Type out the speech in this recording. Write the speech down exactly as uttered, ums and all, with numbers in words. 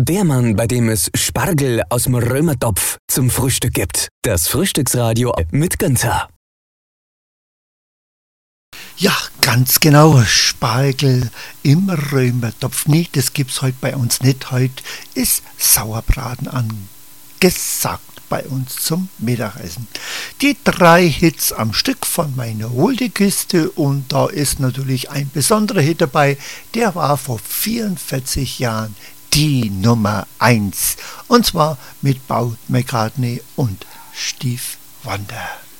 Der Mann, bei dem es Spargel aus dem Römertopf zum Frühstück gibt. Das Frühstücksradio mit Günther. Ja, ganz genau, Spargel im Römertopf. Nee, das gibt's heute bei uns nicht. Heute ist Sauerbraten angesagt bei uns zum Mittagessen. Die drei Hits am Stück von meiner Holdekiste, und da ist natürlich ein besonderer Hit dabei, der war vor vierundvierzig Jahren die Nummer eins, und zwar mit Paul McCartney und Steve Wonder.